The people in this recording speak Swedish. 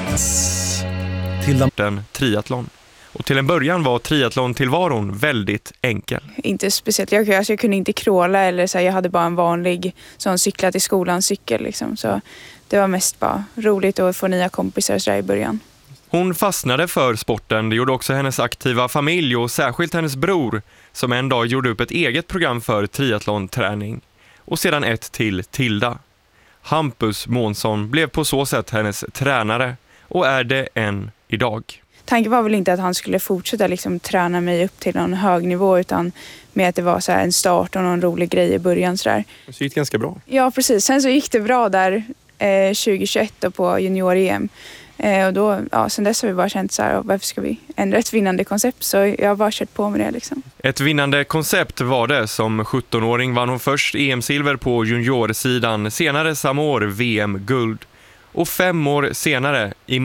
till den triathlon. Och till en början var triathlon-tillvaron väldigt enkel. Inte speciellt. Jag kunde inte kråla eller så här, jag hade bara en vanlig sån cykla till skolan cykel liksom. Så det var mest bara roligt att få nya kompisar så där i början. Hon fastnade för sporten, det gjorde också hennes aktiva familj och särskilt hennes bror som en dag gjorde upp ett eget program för triathlonträning. Och sedan ett till Tilda. Hampus Månsson blev på så sätt hennes tränare och är det än idag. Tanken var väl inte att han skulle fortsätta liksom träna mig upp till någon hög nivå utan med att det var så här en start och någon rolig grej i början. Så där. Det gick ganska bra. Ja, precis. Sen så gick det bra där 2021 då på junior-EM. Och då, sen dess har vi bara känt så här, varför ska vi ändra ett vinnande koncept? Så jag har bara kört på med det liksom. Ett vinnande koncept var det. Som 17-åring vann hon först EM-silver på juniorsidan, senare samma år VM-guld. Och 5 år senare, i